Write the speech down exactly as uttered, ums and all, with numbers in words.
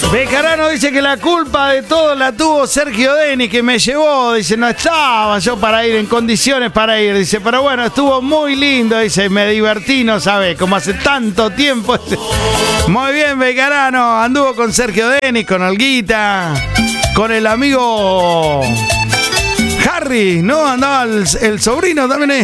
Bejarano dice que la culpa de todo la tuvo Sergio Denis, que me llevó. Dice, no estaba yo para ir en condiciones para ir. Dice, pero bueno, estuvo muy lindo. Dice, me divertí, no sabe, como hace tanto tiempo. Muy bien, Bejarano. Anduvo con Sergio Denis, con Olguita, con el amigo Harry, ¿no? Andaba el, el sobrino también.